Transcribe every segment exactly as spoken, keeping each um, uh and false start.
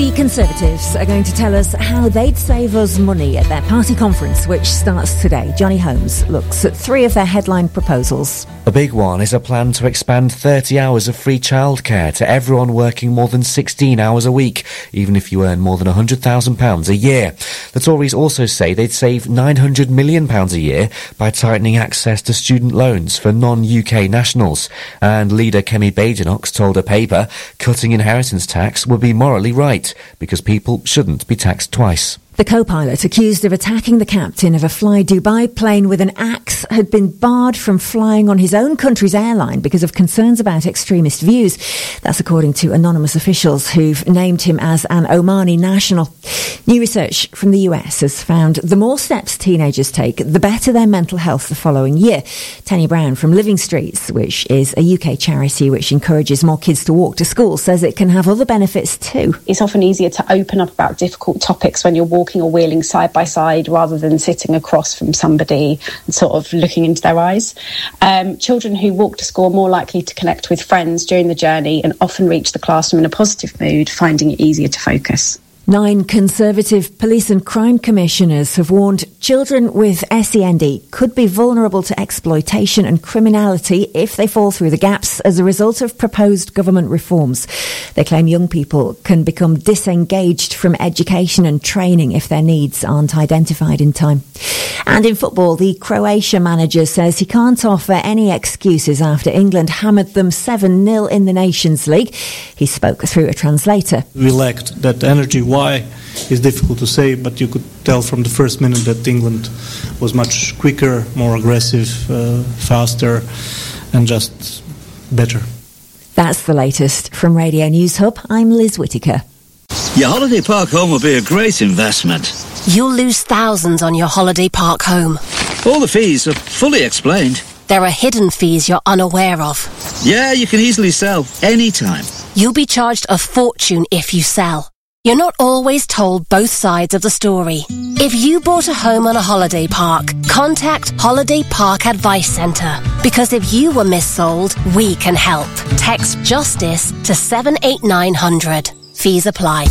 The Conservatives are going to tell us how they'd save us money at their party conference, which starts today. Johnny Holmes looks at three of their headline proposals. A big one is a plan to expand thirty hours of free childcare to everyone working more than sixteen hours a week, even if you earn more than one hundred thousand pounds a year. The Tories also say they'd save nine hundred million pounds a year by tightening access to student loans for non-U K nationals. And leader Kemi Badenoch told a paper cutting inheritance tax would be morally right, because people shouldn't be taxed twice. The co-pilot accused of attacking the captain of a Fly Dubai plane with an axe had been barred from flying on his own country's airline because of concerns about extremist views. That's according to anonymous officials who've named him as an Omani national. New research from the U S has found the more steps teenagers take, the better their mental health the following year. Tanya Brown from Living Streets, which is a U K charity which encourages more kids to walk to school, says it can have other benefits too. It's often easier to open up about difficult topics when you're walking walking or wheeling side by side rather than sitting across from somebody and sort of looking into their eyes. Um, children who walk to school are more likely to connect with friends during the journey and often reach the classroom in a positive mood, finding it easier to focus. Nine Conservative police and crime commissioners have warned children with S E N D could be vulnerable to exploitation and criminality if they fall through the gaps as a result of proposed government reforms. They claim young people can become disengaged from education and training if their needs aren't identified in time. And in football, the Croatia manager says he can't offer any excuses after England hammered them seven nil in the Nations League. He spoke through a translator. We lacked that energy. Why is difficult to say, but you could tell from the first minute that England was much quicker, more aggressive, uh, faster, and just better. That's the latest from Radio News Hub. I'm Liz Whittaker. Your holiday park home will be a great investment. You'll lose thousands on your holiday park home. All the fees are fully explained. There are hidden fees you're unaware of. Yeah, you can easily sell anytime. You'll be charged a fortune if you sell. You're not always told both sides of the story. If you bought a home on a holiday park, contact Holiday Park Advice Centre. Because if you were missold, we can help. Text JUSTICE to seven eight nine hundred. Fees apply.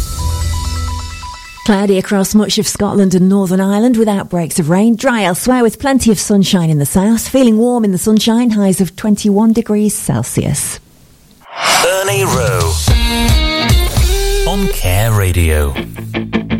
Cloudy across much of Scotland and Northern Ireland with outbreaks of rain. Dry elsewhere with plenty of sunshine in the south. Feeling warm in the sunshine, highs of twenty-one degrees Celsius. Ernie Rowe on Care Radio.